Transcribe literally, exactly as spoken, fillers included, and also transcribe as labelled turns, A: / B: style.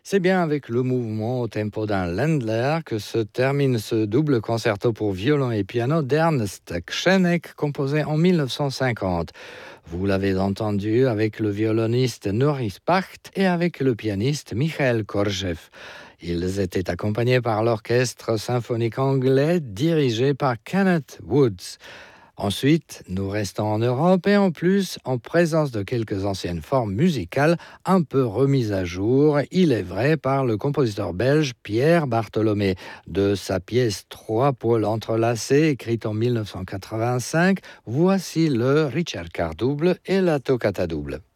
A: C'est bien avec le mouvement au tempo d'un Ländler que se termine ce double concerto pour violon et piano d'Ernst Křenek, composé en mille neuf cent cinquante. Vous l'avez entendu avec le violoniste Norris Pacht et avec le pianiste Michael Korzew. Ils étaient accompagnés par l'orchestre symphonique anglais dirigé par Kenneth Woods. Ensuite, nous restons en Europe et en plus en présence de quelques anciennes formes musicales un peu remises à jour, il est vrai, par le compositeur belge Pierre Bartholomé. De sa pièce Trois pôles entrelacés, écrite en mille neuf cent quatre-vingt-cinq, voici le Ricercar double et la toccata double.